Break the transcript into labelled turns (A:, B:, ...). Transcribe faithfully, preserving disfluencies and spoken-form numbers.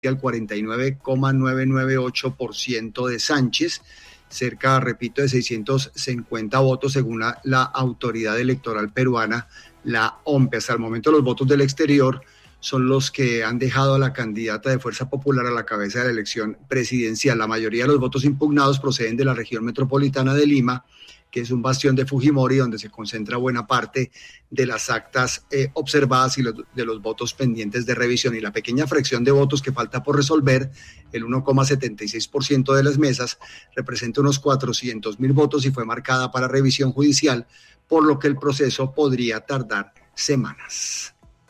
A: al cuarenta y nueve coma novecientos noventa y ocho por ciento de Sánchez, cerca, repito, de seiscientos cincuenta votos según la, la autoridad electoral peruana, la O M P E. Hasta el momento los votos del exterior son los que han dejado a la candidata de Fuerza Popular a la cabeza de la elección presidencial. La mayoría de los votos impugnados proceden de la región metropolitana de Lima, que es un bastión de Fujimori, donde se concentra buena parte de las actas eh, observadas y los, de los votos pendientes de revisión. Y la pequeña fracción de votos que falta por resolver, el uno coma setenta y seis por ciento de las mesas, representa unos cuatrocientos mil votos y fue marcada para revisión judicial, por lo que el proceso podría tardar semanas.